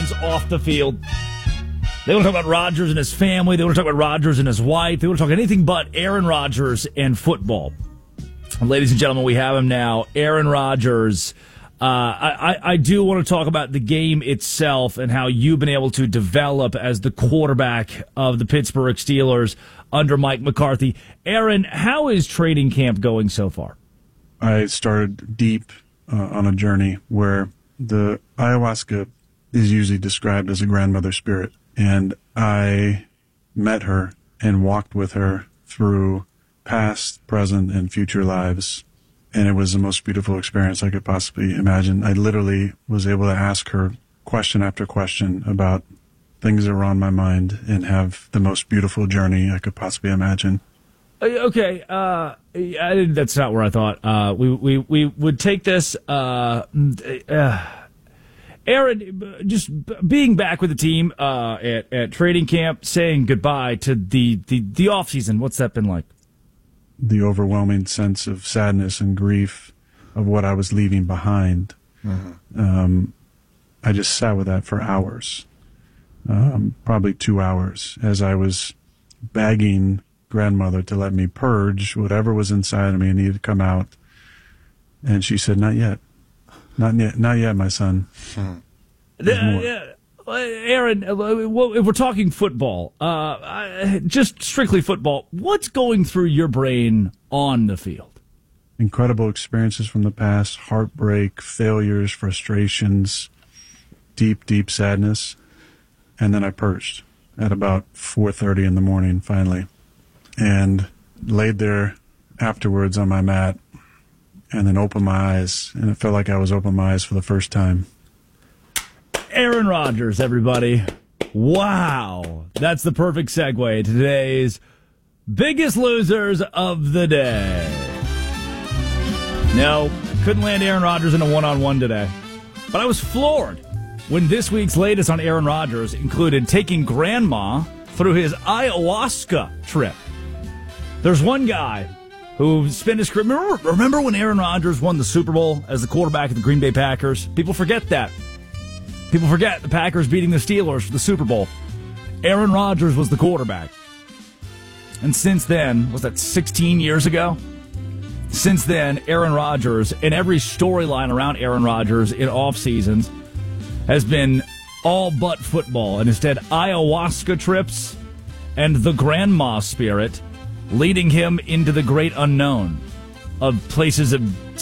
Rodgers off the field. They want to talk about Rodgers and his family. They want to talk about Rodgers and his wife. They want to talk anything but Aaron Rodgers and football. Ladies and gentlemen, we have him now. Aaron Rodgers. I do want to talk about the game itself and how you've been able to develop as the quarterback of the Pittsburgh Steelers under Mike McCarthy. Aaron, how is training camp going so far? I started deep on a journey where the ayahuasca is usually described as a grandmother spirit. And I met her and walked with her through past, present, and future lives. And it was the most beautiful experience I could possibly imagine. I literally was able to ask her question after question about things that were on my mind and have the most beautiful journey I could possibly imagine. Okay, that's not where I thought we would take this. Aaron, just being back with the team at training camp, saying goodbye to the off season. What's that been like? The overwhelming sense of sadness and grief of what I was leaving behind. Mm-hmm. I just sat with that for hours, probably 2 hours, as I was begging grandmother to let me purge whatever was inside of me and needed to come out. And she said, "Not yet. Not yet, my son." Aaron, if we're talking football, just strictly football, what's going through your brain on the field? Incredible experiences from the past, heartbreak, failures, frustrations, deep, deep sadness. And then I purged at about 4:30 in the morning, finally, and laid there afterwards on my mat and then opened my eyes, and it felt like I was opening my eyes for the first time. Aaron Rodgers, everybody. Wow. That's the perfect segue to today's biggest losers of the day. No, couldn't land Aaron Rodgers in a one-on-one today. But I was floored when this week's latest on Aaron Rodgers included taking grandma through his ayahuasca trip. There's one guy who spent his career. Remember when Aaron Rodgers won the Super Bowl as the quarterback of the Green Bay Packers? People forget that. People forget the Packers beating the Steelers for the Super Bowl. Aaron Rodgers was the quarterback. And since then, was that 16 years ago? Since then, Aaron Rodgers and every storyline around Aaron Rodgers in off seasons has been all but football, and instead ayahuasca trips and the grandma spirit leading him into the great unknown of places of